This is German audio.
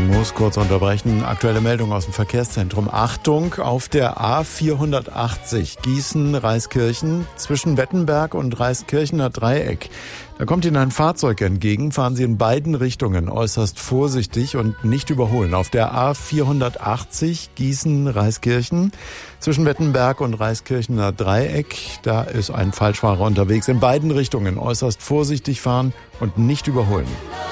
Muss kurz unterbrechen. Aktuelle Meldung aus dem Verkehrszentrum. Achtung, auf der A480 Gießen-Reiskirchen zwischen Wettenberg und Reiskirchener Dreieck. Da kommt Ihnen ein Fahrzeug entgegen. Fahren Sie in beiden Richtungen äußerst vorsichtig und nicht überholen. Auf der A480 Gießen-Reiskirchen zwischen Wettenberg und Reiskirchener Dreieck. Da ist ein Falschfahrer unterwegs. In beiden Richtungen äußerst vorsichtig fahren und nicht überholen.